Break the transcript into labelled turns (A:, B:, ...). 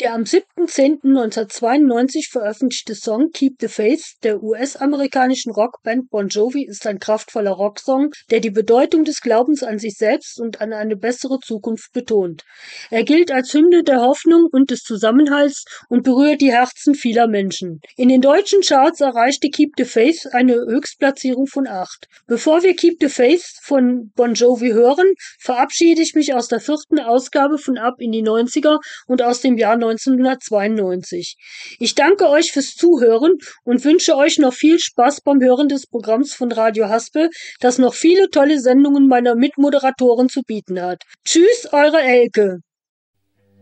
A: Der am 7.10.1992 veröffentlichte Song "Keep the Faith" der US-amerikanischen Rockband Bon Jovi ist ein kraftvoller Rocksong, der die Bedeutung des Glaubens an sich selbst und an eine bessere Zukunft betont. Er gilt als Hymne der Hoffnung und des Zusammenhalts und berührt die Herzen vieler Menschen. In den deutschen Charts erreichte "Keep the Faith" eine Höchstplatzierung von 8. Bevor wir "Keep the Faith" von Bon Jovi hören, verabschiede ich mich aus der 4. Ausgabe von Ab in die 90er und aus dem Jahr 1992. Ich danke euch fürs Zuhören und wünsche euch noch viel Spaß beim Hören des Programms von Radio Haspel, das noch viele tolle Sendungen meiner Mitmoderatoren zu bieten hat. Tschüss, eure Elke.